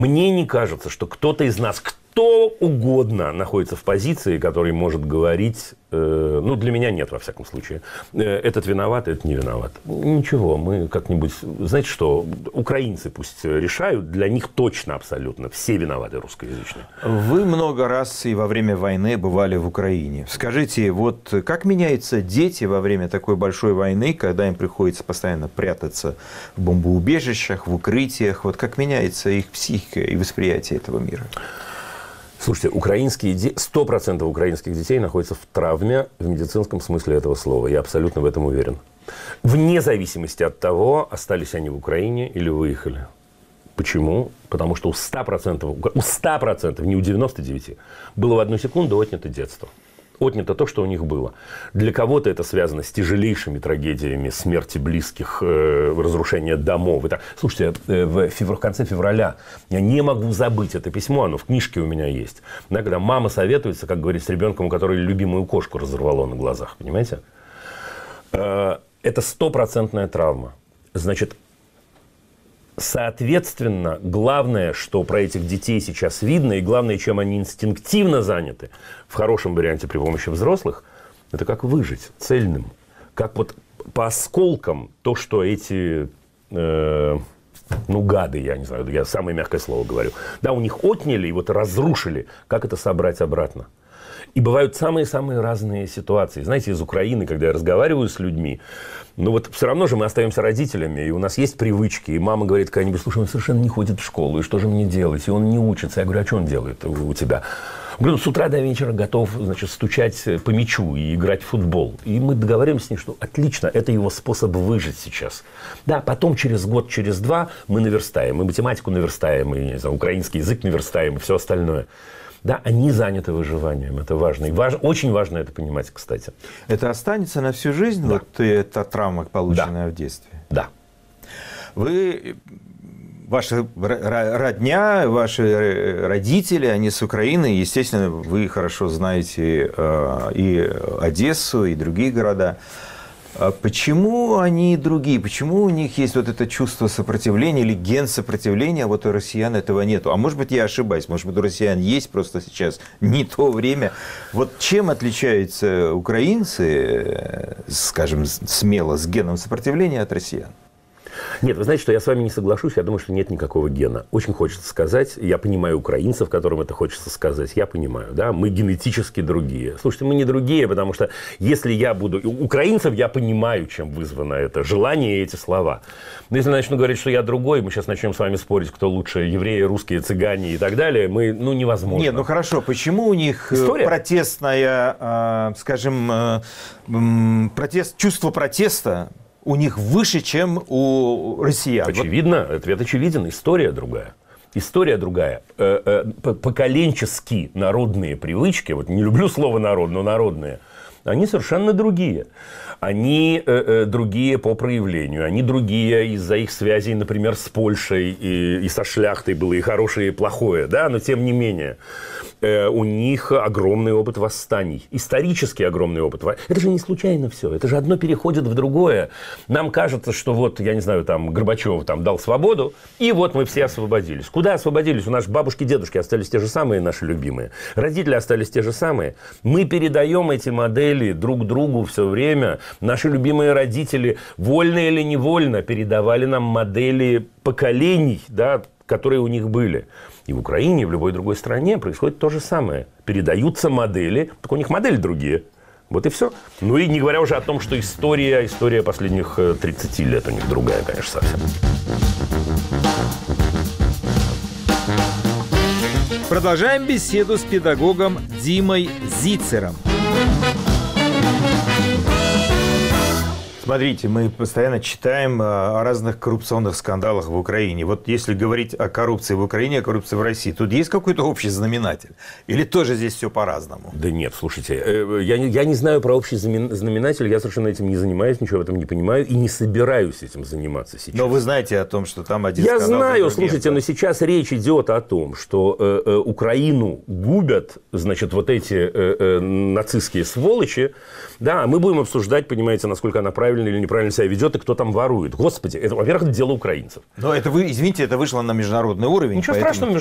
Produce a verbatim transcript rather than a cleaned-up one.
Мне не кажется, что кто-то из нас, кто угодно находится в позиции, который может говорить, э, ну, для меня нет, во всяком случае, э, этот виноват, этот не виноват. Ничего, мы как-нибудь, знаете что, украинцы пусть решают, для них точно абсолютно все виноваты русскоязычные. Вы много раз и во время войны бывали в Украине. Скажите, вот как меняются дети во время такой большой войны, когда им приходится постоянно прятаться в бомбоубежищах, в укрытиях, вот как меняется их психика и восприятие этого мира? Слушайте, украинские де... сто процентов украинских детей находятся в травме в медицинском смысле этого слова. Я абсолютно в этом уверен. Вне зависимости от того, остались они в Украине или выехали. Почему? Потому что у ста процентов, у ста процентов, не у девяноста девяти процентов, было в одну секунду отнято детство. Отнято то, что у них было. Для кого-то это связано с тяжелейшими трагедиями смерти близких, э, разрушения домов. Это... Слушайте, э, в, февр... в конце февраля я не могу забыть это письмо, оно в книжке у меня есть. Да, когда мама советуется, как говорить, с ребенком, у которого любимую кошку разорвало на глазах. Понимаете? Э, это стопроцентная травма. Значит, соответственно, главное, что про этих детей сейчас видно, и главное, чем они инстинктивно заняты, в хорошем варианте при помощи взрослых, это как выжить цельным. Как вот по осколкам то, что эти, э, ну, гады, я не знаю, я самое мягкое слово говорю, да, у них отняли и вот разрушили, как это собрать обратно. И бывают самые-самые разные ситуации. Знаете, из Украины, когда я разговариваю с людьми, ну вот все равно же мы остаемся родителями, и у нас есть привычки, и мама говорит какая-нибудь: слушай, он совершенно не ходит в школу, и что же мне делать? И он не учится. Я говорю: а что он делает у тебя? Я говорю: с утра до вечера готов, значит, стучать по мячу и играть в футбол. И мы договариваемся с ним, что отлично, это его способ выжить сейчас. Да, потом через год, через два мы наверстаем, и математику наверстаем, и, не знаю, украинский язык наверстаем, и все остальное. Да, они заняты выживанием, это важно. И важ... очень важно это понимать, кстати. Это останется на всю жизнь, да. Вот эта травма, полученная да. в детстве? Да. Вы, ваша родня, ваши родители, они с Украины, естественно, вы хорошо знаете и Одессу, и другие города. Почему они другие? Почему у них есть вот это чувство сопротивления или ген сопротивления, а вот у россиян этого нету? А может быть, я ошибаюсь, может быть, у россиян есть, просто сейчас не то время. Вот чем отличаются украинцы, скажем, смело, с геном сопротивления от россиян? Нет, вы знаете, что я с вами не соглашусь, я думаю, что нет никакого гена. Очень хочется сказать, я понимаю украинцев, которым это хочется сказать, я понимаю, да, мы генетически другие. Слушайте, мы не другие, потому что если я буду... Украинцев я понимаю, чем вызвано это желание и эти слова. Но если я начну говорить, что я другой, мы сейчас начнем с вами спорить, кто лучше, евреи, русские, цыгане и так далее, мы, ну, невозможно. Нет, ну хорошо, почему у них История? протестная, скажем, протест, чувство протеста у них выше, чем у россиян? Очевидно, ответ очевиден. История другая. История другая. Поколенческие народные привычки, вот не люблю слово народ, но народные, они совершенно другие. Они э, э, другие по проявлению, они другие из-за их связей, например, с Польшей и, и со шляхтой, было и хорошее, и плохое, да, но тем не менее. Э, у них огромный опыт восстаний, исторический огромный опыт. Это же не случайно все, это же одно переходит в другое. Нам кажется, что вот, я не знаю, там Горбачев там дал свободу, и вот мы все освободились. Куда освободились? У нас бабушки, дедушки остались те же самые, наши любимые. Родители остались те же самые. Мы передаем эти модели друг другу все время. Наши любимые родители, вольно или невольно, передавали нам модели поколений, да, которые у них были. И в Украине, и в любой другой стране происходит то же самое. Передаются модели, только у них модели другие. Вот и все. Ну и не говоря уже о том, что история, история последних тридцати лет у них другая, конечно, совсем. Продолжаем беседу с педагогом Димой Зицером. Смотрите, мы постоянно читаем о разных коррупционных скандалах в Украине. Вот если говорить о коррупции в Украине, о коррупции в России, тут есть какой-то общий знаменатель? Или тоже здесь все по-разному? Да нет, слушайте, я не, я не знаю про общий знаменатель, я совершенно этим не занимаюсь, ничего в этом не понимаю и не собираюсь этим заниматься сейчас. Но вы знаете о том, что там один я скандал... Я знаю, слушайте, но сейчас речь идет о том, что э, э, Украину губят, значит, вот эти э, э, нацистские сволочи, да, мы будем обсуждать, понимаете, насколько она правильно правильно или неправильно себя ведет и кто там ворует. Господи, это, во-первых, это дело украинцев. Но это вы, извините, это вышло на международный уровень. Ничего поэтому... страшного.